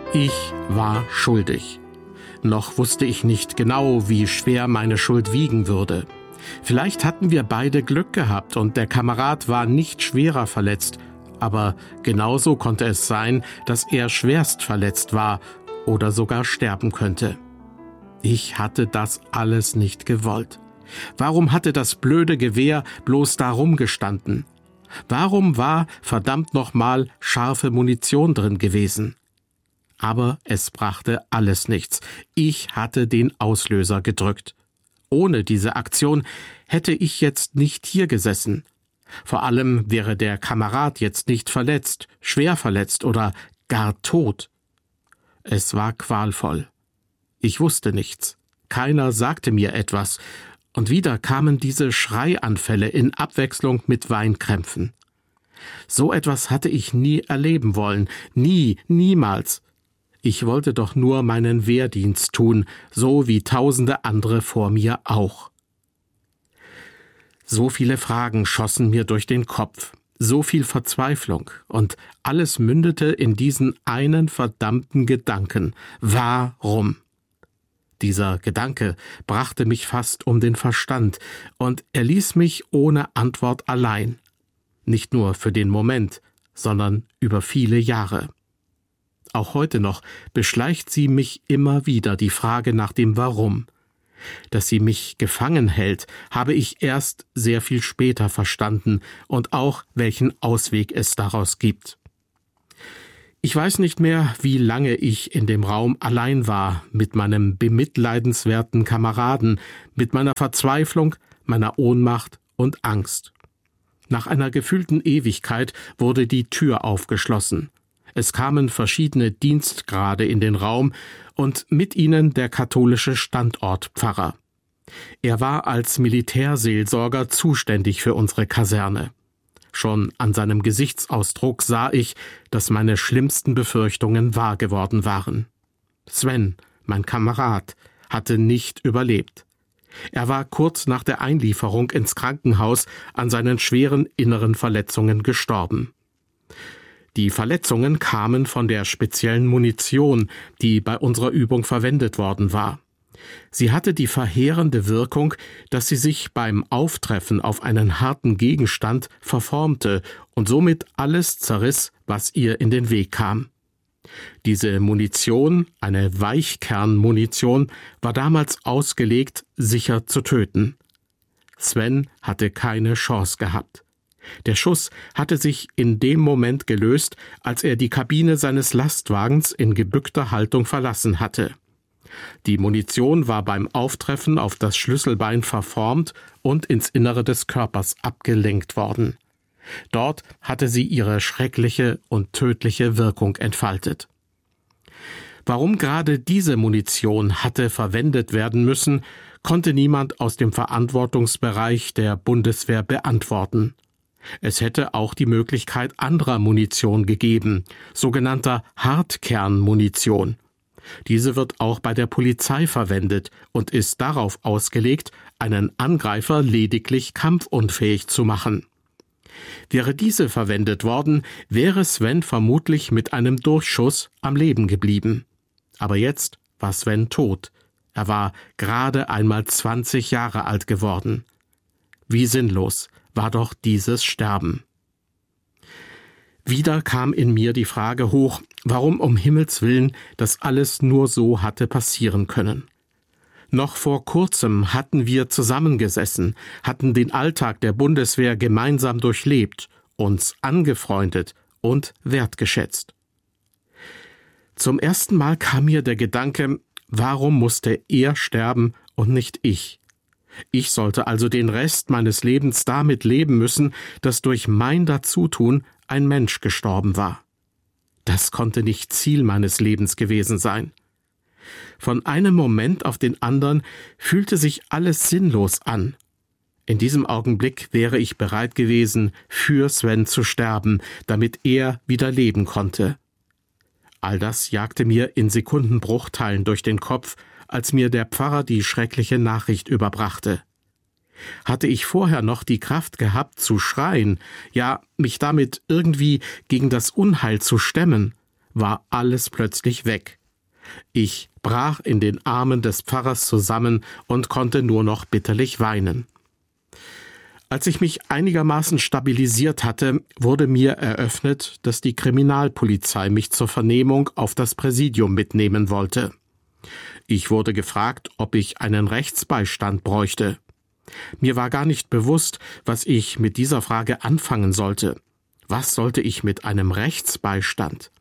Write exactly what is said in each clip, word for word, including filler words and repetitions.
Ich war schuldig. Noch wusste ich nicht genau, wie schwer meine Schuld wiegen würde. Vielleicht hatten wir beide Glück gehabt und der Kamerad war nicht schwerer verletzt, aber genauso konnte es sein, dass er schwerst verletzt war oder sogar sterben könnte. Ich hatte das alles nicht gewollt. Warum hatte das blöde Gewehr bloß da rumgestanden? Warum war verdammt nochmal scharfe Munition drin gewesen? Aber es brachte alles nichts. Ich hatte den Auslöser gedrückt. Ohne diese Aktion hätte ich jetzt nicht hier gesessen. Vor allem wäre der Kamerad jetzt nicht verletzt, schwer verletzt oder gar tot. Es war qualvoll. Ich wusste nichts. Keiner sagte mir etwas. Und wieder kamen diese Schreianfälle in Abwechslung mit Weinkrämpfen. So etwas hatte ich nie erleben wollen. Nie, niemals. Ich wollte doch nur meinen Wehrdienst tun, so wie tausende andere vor mir auch. So viele Fragen schossen mir durch den Kopf, so viel Verzweiflung, und alles mündete in diesen einen verdammten Gedanken. Warum? Dieser Gedanke brachte mich fast um den Verstand, und er ließ mich ohne Antwort allein. Nicht nur für den Moment, sondern über viele Jahre. Auch heute noch beschleicht sie mich immer wieder, die Frage nach dem Warum. Dass sie mich gefangen hält, habe ich erst sehr viel später verstanden und auch, welchen Ausweg es daraus gibt. Ich weiß nicht mehr, wie lange ich in dem Raum allein war, mit meinem bemitleidenswerten Kameraden, mit meiner Verzweiflung, meiner Ohnmacht und Angst. Nach einer gefühlten Ewigkeit wurde die Tür aufgeschlossen. Es kamen verschiedene Dienstgrade in den Raum und mit ihnen der katholische Standortpfarrer. Er war als Militärseelsorger zuständig für unsere Kaserne. Schon an seinem Gesichtsausdruck sah ich, dass meine schlimmsten Befürchtungen wahr geworden waren. Sven, mein Kamerad, hatte nicht überlebt. Er war kurz nach der Einlieferung ins Krankenhaus an seinen schweren inneren Verletzungen gestorben. Die Verletzungen kamen von der speziellen Munition, die bei unserer Übung verwendet worden war. Sie hatte die verheerende Wirkung, dass sie sich beim Auftreffen auf einen harten Gegenstand verformte und somit alles zerriss, was ihr in den Weg kam. Diese Munition, eine Weichkernmunition, war damals ausgelegt, sicher zu töten. Sven hatte keine Chance gehabt. Der Schuss hatte sich in dem Moment gelöst, als er die Kabine seines Lastwagens in gebückter Haltung verlassen hatte. Die Munition war beim Auftreffen auf das Schlüsselbein verformt und ins Innere des Körpers abgelenkt worden. Dort hatte sie ihre schreckliche und tödliche Wirkung entfaltet. Warum gerade diese Munition hatte verwendet werden müssen, konnte niemand aus dem Verantwortungsbereich der Bundeswehr beantworten. Es hätte auch die Möglichkeit anderer Munition gegeben, sogenannter Hartkernmunition. Diese wird auch bei der Polizei verwendet und ist darauf ausgelegt, einen Angreifer lediglich kampfunfähig zu machen. Wäre diese verwendet worden, wäre Sven vermutlich mit einem Durchschuss am Leben geblieben. Aber jetzt war Sven tot. Er war gerade einmal zwanzig Jahre alt geworden. Wie sinnlos war doch dieses Sterben. Wieder kam in mir die Frage hoch, warum um Himmels willen das alles nur so hatte passieren können. Noch vor kurzem hatten wir zusammengesessen, hatten den Alltag der Bundeswehr gemeinsam durchlebt, uns angefreundet und wertgeschätzt. Zum ersten Mal kam mir der Gedanke, warum musste er sterben und nicht ich? Ich sollte also den Rest meines Lebens damit leben müssen, dass durch mein Dazutun ein Mensch gestorben war. Das konnte nicht Ziel meines Lebens gewesen sein. Von einem Moment auf den anderen fühlte sich alles sinnlos an. In diesem Augenblick wäre ich bereit gewesen, für Sven zu sterben, damit er wieder leben konnte. All das jagte mir in Sekundenbruchteilen durch den Kopf, als mir der Pfarrer die schreckliche Nachricht überbrachte. Hatte ich vorher noch die Kraft gehabt zu schreien, ja, mich damit irgendwie gegen das Unheil zu stemmen, war alles plötzlich weg. Ich brach in den Armen des Pfarrers zusammen und konnte nur noch bitterlich weinen. Als ich mich einigermaßen stabilisiert hatte, wurde mir eröffnet, dass die Kriminalpolizei mich zur Vernehmung auf das Präsidium mitnehmen wollte. Ich wurde gefragt, ob ich einen Rechtsbeistand bräuchte. Mir war gar nicht bewusst, was ich mit dieser Frage anfangen sollte. Was sollte ich mit einem Rechtsbeistand?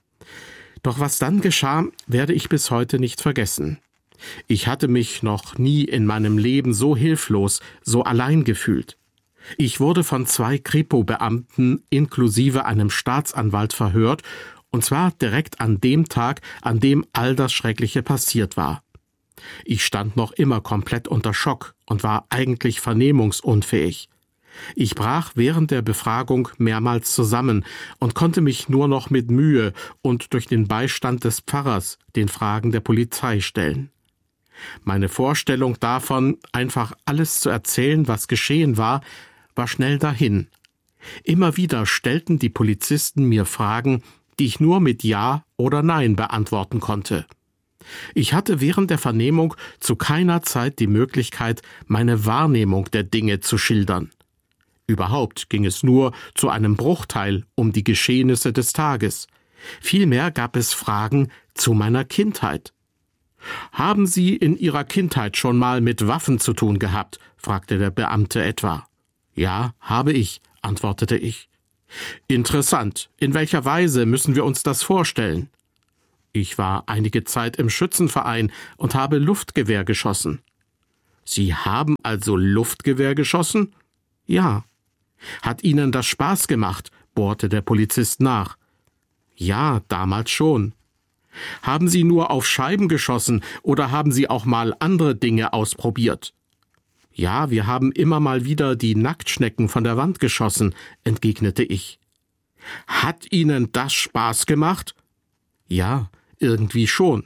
Doch was dann geschah, werde ich bis heute nicht vergessen. Ich hatte mich noch nie in meinem Leben so hilflos, so allein gefühlt. Ich wurde von zwei Kripo-Beamten inklusive einem Staatsanwalt verhört, und zwar direkt an dem Tag, an dem all das Schreckliche passiert war. Ich stand noch immer komplett unter Schock und war eigentlich vernehmungsunfähig. Ich brach während der Befragung mehrmals zusammen und konnte mich nur noch mit Mühe und durch den Beistand des Pfarrers den Fragen der Polizei stellen. Meine Vorstellung davon, einfach alles zu erzählen, was geschehen war, war schnell dahin. Immer wieder stellten die Polizisten mir Fragen, die ich nur mit Ja oder Nein beantworten konnte. Ich hatte während der Vernehmung zu keiner Zeit die Möglichkeit, meine Wahrnehmung der Dinge zu schildern. Überhaupt ging es nur zu einem Bruchteil um die Geschehnisse des Tages. Vielmehr gab es Fragen zu meiner Kindheit. »Haben Sie in Ihrer Kindheit schon mal mit Waffen zu tun gehabt?« fragte der Beamte etwa. »Ja, habe ich«, antwortete ich. »Interessant. In welcher Weise müssen wir uns das vorstellen?« »Ich war einige Zeit im Schützenverein und habe Luftgewehr geschossen.« »Sie haben also Luftgewehr geschossen?« »Ja.« »Hat Ihnen das Spaß gemacht?« bohrte der Polizist nach. »Ja, damals schon.« »Haben Sie nur auf Scheiben geschossen oder haben Sie auch mal andere Dinge ausprobiert?« »Ja, wir haben immer mal wieder die Nacktschnecken von der Wand geschossen«, entgegnete ich. »Hat Ihnen das Spaß gemacht?« »Ja, irgendwie schon.«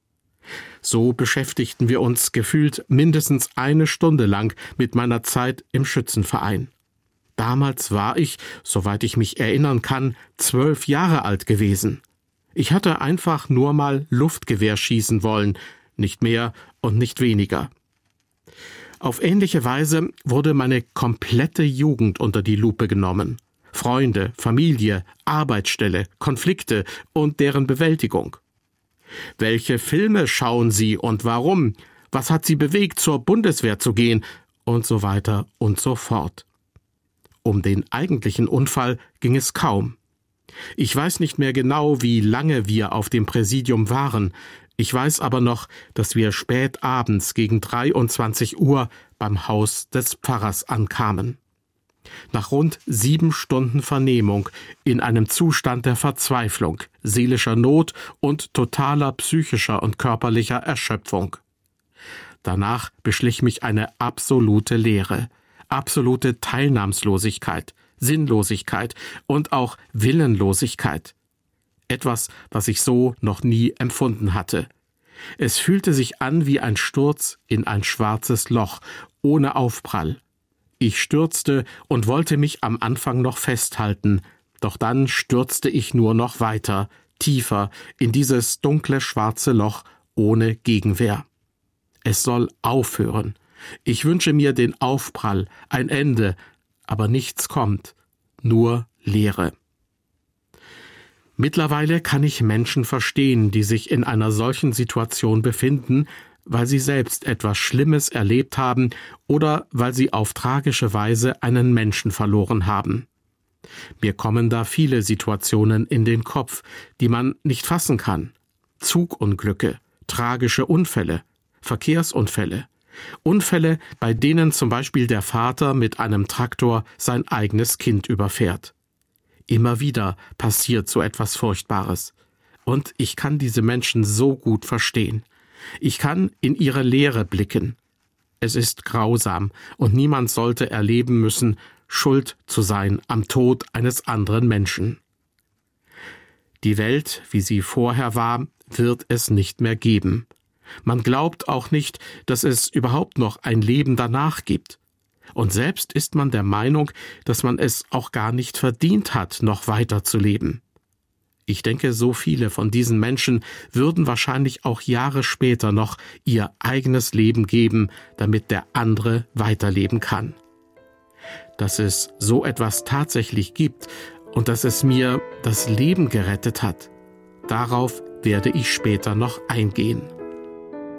So beschäftigten wir uns gefühlt mindestens eine Stunde lang mit meiner Zeit im Schützenverein. Damals war ich, soweit ich mich erinnern kann, zwölf Jahre alt gewesen. Ich hatte einfach nur mal Luftgewehr schießen wollen, nicht mehr und nicht weniger. Auf ähnliche Weise wurde meine komplette Jugend unter die Lupe genommen. Freunde, Familie, Arbeitsstelle, Konflikte und deren Bewältigung. Welche Filme schauen Sie und warum? Was hat Sie bewegt, zur Bundeswehr zu gehen? Und so weiter und so fort. Um den eigentlichen Unfall ging es kaum. Ich weiß nicht mehr genau, wie lange wir auf dem Präsidium waren. Ich weiß aber noch, dass wir spät abends gegen dreiundzwanzig Uhr beim Haus des Pfarrers ankamen. Nach rund sieben Stunden Vernehmung, in einem Zustand der Verzweiflung, seelischer Not und totaler psychischer und körperlicher Erschöpfung. Danach beschlich mich eine absolute Leere, absolute Teilnahmslosigkeit, Sinnlosigkeit und auch Willenlosigkeit. Etwas, was ich so noch nie empfunden hatte. Es fühlte sich an wie ein Sturz in ein schwarzes Loch, ohne Aufprall. Ich stürzte und wollte mich am Anfang noch festhalten, doch dann stürzte ich nur noch weiter, tiefer, in dieses dunkle schwarze Loch ohne Gegenwehr. Es soll aufhören. Ich wünsche mir den Aufprall, ein Ende, aber nichts kommt, nur Leere. Mittlerweile kann ich Menschen verstehen, die sich in einer solchen Situation befinden, weil sie selbst etwas Schlimmes erlebt haben oder weil sie auf tragische Weise einen Menschen verloren haben. Mir kommen da viele Situationen in den Kopf, die man nicht fassen kann. Zugunglücke, tragische Unfälle, Verkehrsunfälle, Unfälle, bei denen zum Beispiel der Vater mit einem Traktor sein eigenes Kind überfährt. Immer wieder passiert so etwas Furchtbares. Und ich kann diese Menschen so gut verstehen. Ich kann in ihre Leere blicken. Es ist grausam und niemand sollte erleben müssen, schuld zu sein am Tod eines anderen Menschen. Die Welt, wie sie vorher war, wird es nicht mehr geben. Man glaubt auch nicht, dass es überhaupt noch ein Leben danach gibt. Und selbst ist man der Meinung, dass man es auch gar nicht verdient hat, noch weiter zu leben. Ich denke, so viele von diesen Menschen würden wahrscheinlich auch Jahre später noch ihr eigenes Leben geben, damit der andere weiterleben kann. Dass es so etwas tatsächlich gibt und dass es mir das Leben gerettet hat, darauf werde ich später noch eingehen.